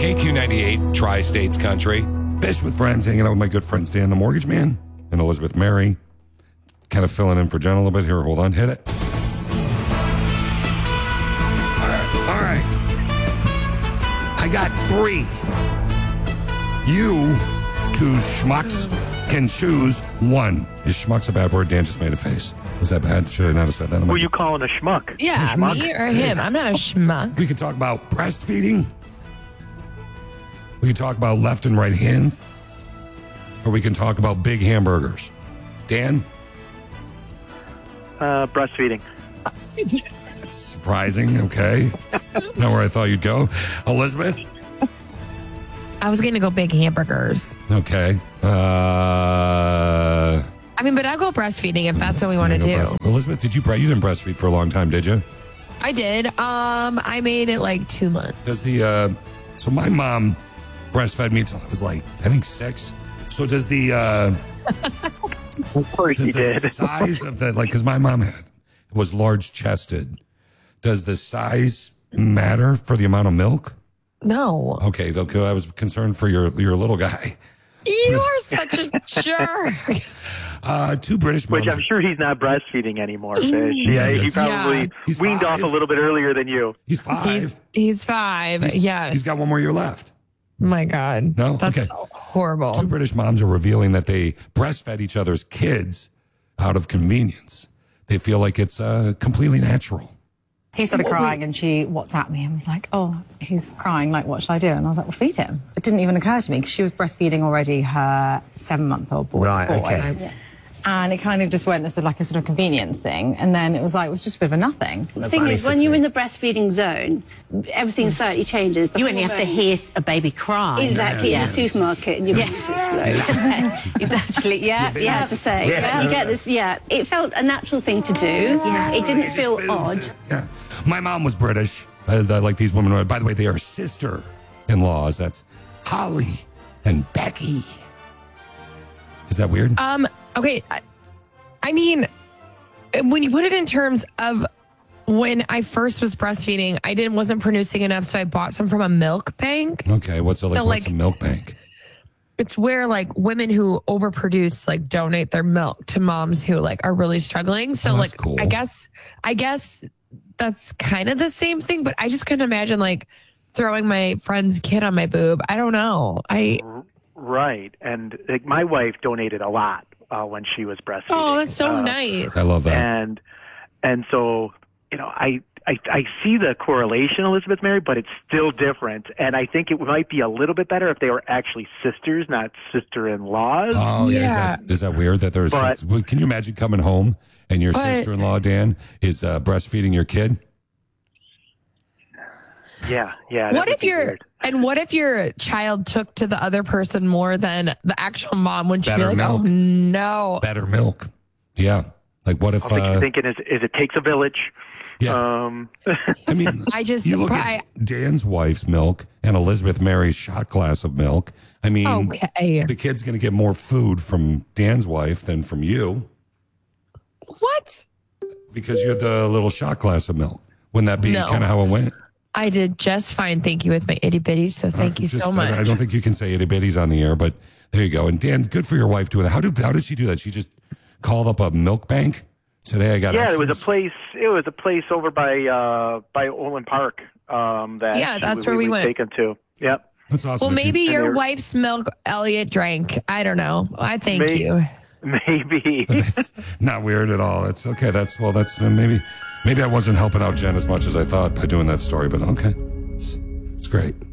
KQ98, Tri-States Country. Fish with Friends, hanging out with my good friends Dan the Mortgage Man and Elizabeth Mary. Kind of filling in for Jen a little bit here. Hold on, hit it. All right. I got 3. You, 2 schmucks, can choose 1. Is schmuck's a bad word? Dan just made a face. Was that bad? Should I not have said that? Who are you calling a schmuck? Yeah, me or him. I'm not a schmuck. We could talk about breastfeeding. We can talk about left and right hands. Or we can talk about big hamburgers. Dan? Breastfeeding. That's surprising. Okay. Not where I thought you'd go. Elizabeth? I was going to go big hamburgers. Okay. I mean, but I'll go breastfeeding if that's what we want to do. Elizabeth, you didn't breastfeed for a long time, did you? I did. I made it like 2 months. So my mom breastfed me until I was like, I think 6. So does the size of the, because my mom was large chested. Does the size matter for the amount of milk? No. Okay, though, I was concerned for your little guy. You are such a jerk. 2 British moms. Which I'm sure he's not breastfeeding anymore, Fish. Yeah, he probably weaned off a little bit earlier than you. He's 5. He's 5, yes. He's got 1 more year left. My God. No? That's okay. horrible. 2 British moms are revealing that they breastfed each other's kids out of convenience. They feel like it's completely natural. He started crying and she WhatsApped me and was like, oh, he's crying, like, what should I do? And I was like, well, feed him. It didn't even occur to me because she was breastfeeding already her 7-month-old boy. Right, okay. Yeah. And it kind of just went as like a sort of convenience thing. And then it was like, it was just a bit of a nothing. The thing is, when you're in the breastfeeding zone, everything slightly changes. You only have to hear a baby cry. Exactly, in the supermarket and your boobs explode. It's actually, I have to say. You get this, it felt a natural thing to do. It didn't feel odd. Yeah. My mom was British, as like these women are. By the way, they are sister-in-laws. That's Holly and Becky. Is that weird? Okay. I mean, when you put it in terms of when I first was breastfeeding, I wasn't producing enough, so I bought some from a milk bank. Okay, what's a milk bank? It's where women who overproduce donate their milk to moms who are really struggling. So that's cool. I guess that's kind of the same thing, but I just couldn't imagine throwing my friend's kid on my boob. I don't know. Right, and my wife donated a lot when she was breastfeeding. Oh, that's so nice. I love that. And so I see the correlation, Elizabeth Mary, but it's still different. And I think it might be a little bit better if they were actually sisters, not sister-in-laws. Oh, yeah. Is that weird that there's... Can you imagine coming home and your sister-in-law, Dan, is breastfeeding your kid? Yeah. What if your child took to the other person more than the actual mom? Would you be like, milk. Oh, no. Better milk. Yeah. What if... you're thinking is it takes a village. Yeah. I mean, you look at Dan's wife's milk and Elizabeth Mary's shot glass of milk. I mean, the kid's going to get more food from Dan's wife than from you. What? Because you had the little shot glass of milk. Wouldn't that be kind of how it went? I did just fine, thank you, with my itty bitties. So thank you so much. I don't think you can say itty bitties on the air, but there you go. And Dan, good for your wife doing that. How did she do that? She just called up a milk bank. Today I got extras. It was a place over by Olin Park. That's where we went. Take them to. Yep. That's awesome. Well, maybe your wife's milk Elliot drank. I don't know. I thank you. Maybe. That's not weird at all. That's okay. That's maybe I wasn't helping out Jen as much as I thought by doing that story, but okay. It's great.